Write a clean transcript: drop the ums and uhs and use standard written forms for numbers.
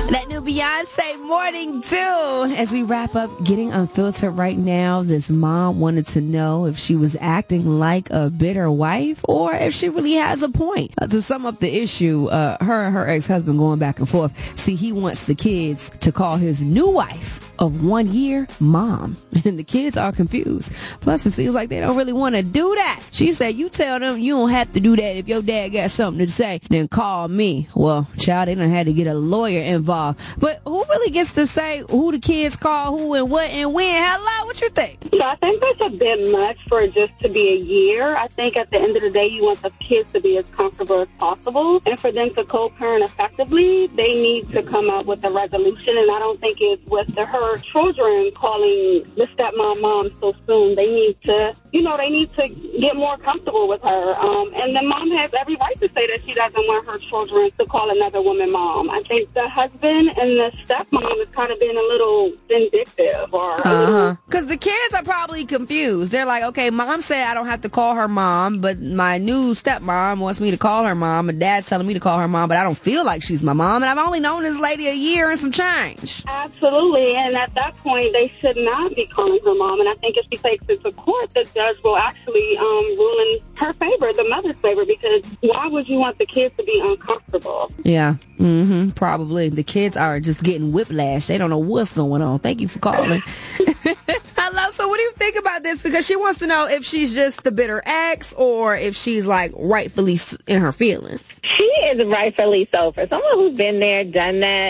That new Beyonce Morning Dew. As we wrap up Getting Unfiltered right now, this mom wanted to know if she was acting like a bitter wife or if she really has a point. To sum up the issue, her and her ex-husband going back and forth. See, he wants the kids to call his new wife of 1 year mom, and the kids are confused. Plus, it seems like they don't really want to do that. She said, you tell them you don't have to do that. If your dad got something to say, then call me. Well, child, they done had to get a lawyer involved. But who really gets to say who the kids call, who and what and when? Hello, what you think? So I think that's a bit much for it just to be a year. I think at the end of the day, you want the kids to be as comfortable as possible. And for them to co-parent effectively, they need to come up with a resolution. And I don't think it's with her children calling the stepmom mom so soon. They need to, they need to get more comfortable with her. And the mom has every right to say that she doesn't want her children to call another woman mom. I think the husband and the stepmom is kind of being a little vindictive or because the kids are probably confused. They're like, okay, mom said I don't have to call her mom, but my new stepmom wants me to call her mom, and dad's telling me to call her mom, but I don't feel like she's my mom, and I've only known this lady a year and some change. Absolutely, and at that point, they should not be calling her mom, and I think if she takes it to court, the judge will actually rule in her favor, the mother's favor, because why would you want the kids to be uncomfortable? Yeah, probably. The kids are just getting whiplash. They don't know what's going on. Thank you for calling. Hello, so what do you think about this? Because she wants to know if she's just the bitter ex or if she's like rightfully in her feelings. She is rightfully so. For someone who's been there, done that,